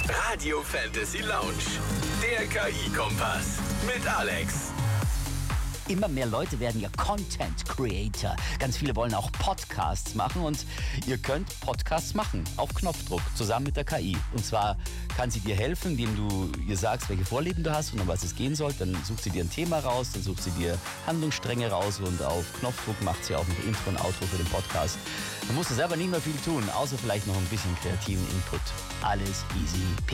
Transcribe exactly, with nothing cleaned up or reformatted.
Radio Fantasy Lounge, der K I-Kompass mit Alex. Immer mehr Leute werden ja Content Creator. Ganz viele wollen auch Podcasts machen und ihr könnt Podcasts machen, auf Knopfdruck, zusammen mit der K I. Und zwar kann sie dir helfen, indem du ihr sagst, welche Vorlieben du hast und um was es gehen soll. Dann sucht sie dir ein Thema raus, dann sucht sie dir Handlungsstränge raus und auf Knopfdruck macht sie auch noch Intro und Outro für den Podcast. Man muss selber nicht mehr viel tun, außer vielleicht noch ein bisschen kreativen Input. Alles easy.